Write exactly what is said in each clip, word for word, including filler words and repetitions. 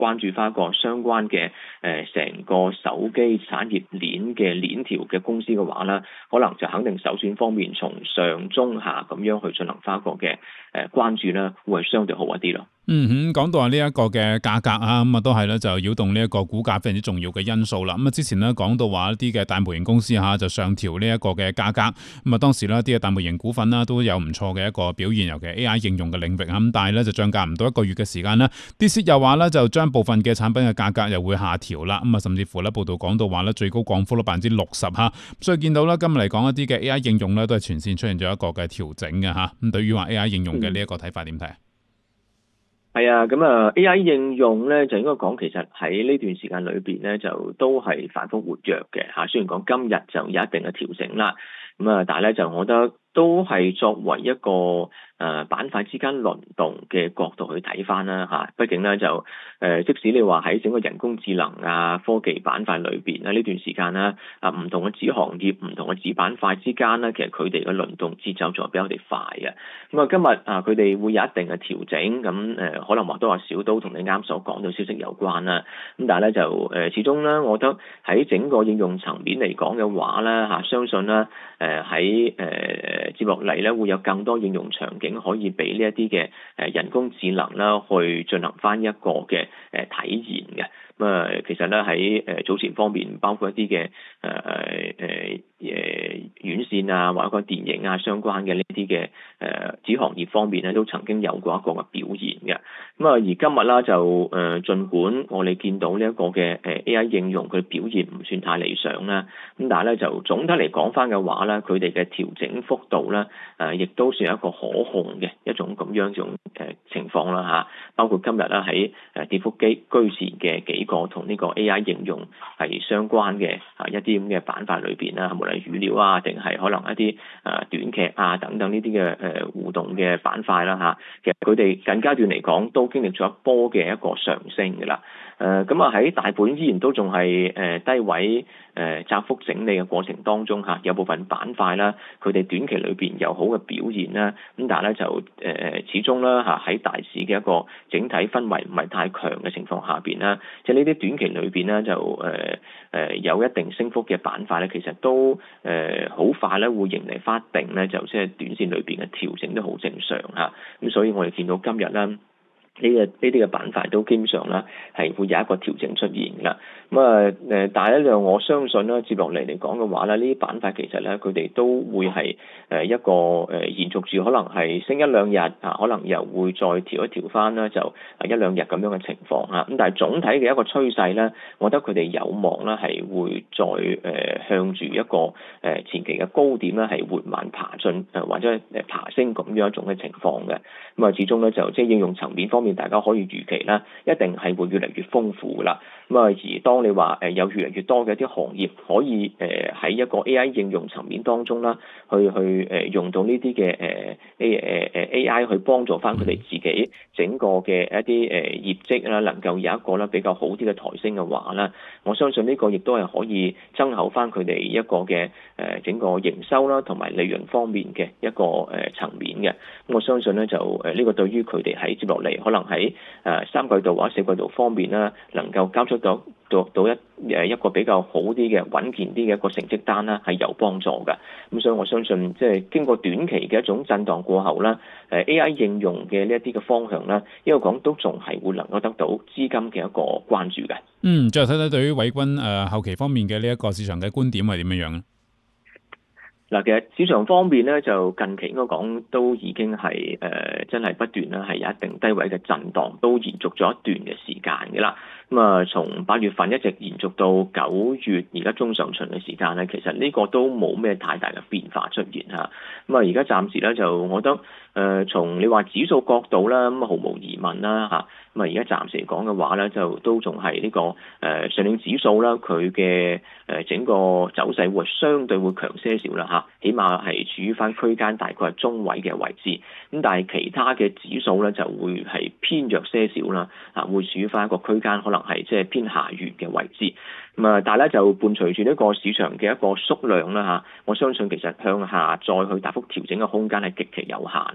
關注翻一個相關嘅誒成個手機產業鏈嘅鏈條嘅公司嘅話咧，可能就肯定首選方面從上中下咁樣去進行翻一個嘅誒關注咧，會係相對好一啲咯。 嗯哼，講到話呢一個嘅價格啊，咁啊都係咧就擾動呢一個股價非常之重要嘅因素啦。咁啊之前咧講到話一啲嘅大模型公司嚇就上調呢一個嘅價格，咁啊當時咧啲嘅大模型股份啦都有唔錯嘅一個表現，尤其係 A I 應用嘅領域啊。咁但係咧就漲價唔到一個月嘅時間咧，啲師又話咧就將部分嘅產品嘅價格又會下調啦。咁啊甚至乎咧報道講到話咧最高降幅率百分之六十嚇，所以見到咧今日嚟講一啲嘅 A I 應用咧都係全線出現咗一個嘅調整嘅嚇。咁對於話 A I 應用嘅呢一個睇法點睇？ 係啊，咁啊 A I 應用咧就應該講，其實喺呢段時間裏邊咧就都係反覆活躍嘅嚇。雖然講今日就有一定嘅調整啦，咁啊，但係咧就我覺得都係作為一個誒、呃、板塊之間輪動嘅角度去睇翻啦嚇。畢竟咧就誒、呃，即使你話喺整個人工智能啊科技板塊裏邊咧呢段時間啦啊唔同嘅子行業、唔同嘅子板塊之間咧，其實佢哋嘅輪動節奏仲係比我哋快嘅。咁啊，今日啊佢哋會有一定嘅調整，咁誒、呃、可能或多或少都同你啱所講到消息有關啦。咁但係咧就誒、呃、始終咧，我覺得喺整個應用層面嚟講嘅話咧嚇，相信咧誒喺誒接落嚟咧會有更多應用場景可以俾呢一啲嘅誒人工智能啦去進行翻一個嘅誒體驗嘅。咁啊，其實咧喺誒早前方面，包括一啲嘅誒誒誒院線啊，或者個電影啊相關嘅呢啲嘅誒子行業方面咧，都曾經有過一個嘅表現嘅。咁啊，而今日啦就誒，儘管我哋見到呢一個嘅誒 A I 應用佢表現唔算太理想啦，咁但係咧就總體嚟講翻嘅話咧，佢哋嘅調整幅度咧誒，亦都算係一個可控嘅一種咁樣一種誒情況啦嚇。包括今日啦喺誒跌幅機居前嘅幾個同呢個 A I 應用係相關嘅啊一啲咁嘅板塊裏邊啦，無論語料啊，定係可能一啲誒短劇啊等等呢啲嘅誒互動嘅板塊啦嚇，其實佢哋近階段嚟講都經歷咗一波嘅一個上升嘅啦。誒咁啊喺大盤依然都仲係誒低位誒窄幅整理嘅過程當中嚇，有部分板塊啦，佢哋短期裏邊有好嘅表現啦，咁但係咧就誒、呃、始終啦嚇喺大市嘅一個整體氛圍唔係太強嘅情況下邊啦，即係呢啲短期裏邊咧就誒誒、呃、有一定升幅嘅板塊咧，其實都誒好、呃、快咧會迎嚟翻定咧，就即係短線裏邊嘅調整都好正常嚇，咁所以我哋見到今日咧。呢個呢啲嘅板塊都基本上咧係會有一個調整出現啦。咁啊誒，但係咧就我相信咧，接落嚟嚟講嘅話咧，呢啲板塊其實咧佢哋都會係誒一個誒延續住，可能係升一兩日啊，可能又會再調一調翻啦，就一兩日咁樣嘅情況嚇。咁但係總體嘅一個趨勢咧，我覺得佢哋有望咧係會再誒向住一個誒前期嘅高點咧係緩慢爬進誒或者誒爬升咁樣一種嘅情況嘅。咁啊，始終咧就即係應用層面方面，大家可以預期啦，一定係會越嚟越豐富噶啦。咁啊，而當你話誒有越嚟越多嘅一啲行業可以誒喺一個 A I 應用層面當中啦，去去誒用到呢啲嘅誒誒誒誒 A I 去幫助翻佢哋自己整個嘅一啲誒業績啦，能夠有一個咧比較好啲嘅抬升嘅話咧，我相信呢個亦都係可以增厚翻佢哋一個嘅誒整個營收啦，同埋利潤方面嘅一個誒層面嘅。咁我相信咧就誒呢個對於佢哋喺接落嚟可能喺誒三季度或者四季度方面啦，能夠交出到到到一誒一個比較好啲嘅穩健啲嘅一個成績單啦，係有幫助嘅。咁所以我相信即係經過短期嘅一種震盪過後啦，誒 A I 應用嘅呢一啲嘅方向啦，因為講都仲係會能夠得到資金嘅一個關注嘅。 嗯，最後睇睇對於偉軍誒後期方面嘅呢一個市場嘅觀點係點樣樣咧？ 嗱，其實市場方面咧，就近期應該講都已經係誒、呃、真係不斷啦，係有一定低位嘅震盪，都延續咗一段嘅時間嘅啦。咁啊，從八月份一直延續到九月，而家中上旬嘅時間咧，其實呢個都冇咩太大嘅變化出現嚇。咁啊，而家暫時咧就，我覺得誒、呃、從你話指數角度啦，咁毫無疑問啦嚇。咁啊，而家暫時嚟講嘅話咧，就都仲係呢個誒、呃、上證指數啦，佢嘅誒整個走勢會相對會強些少啦嚇。起碼係處於翻區間大概係中位嘅位置。咁但係其他嘅指數咧就會係偏弱些少啦，啊會處於翻一個區間可能係即係偏下緣嘅位置。咁啊，但係咧就伴隨住呢個市場嘅一個縮量啦嚇，我相信其實向下再去大幅調整嘅空間係極其有限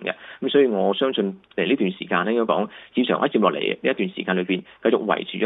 嘅。咁所以我相信誒呢段時間咧，應該講市場喺接落嚟呢一段時間裏邊繼續維持咗